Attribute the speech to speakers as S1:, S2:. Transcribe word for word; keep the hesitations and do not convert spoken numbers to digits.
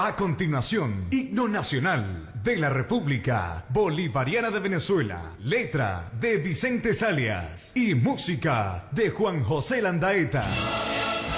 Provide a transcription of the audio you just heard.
S1: A continuación, himno nacional de la República Bolivariana de Venezuela, letra de Vicente Salias y música de Juan José Landaeta.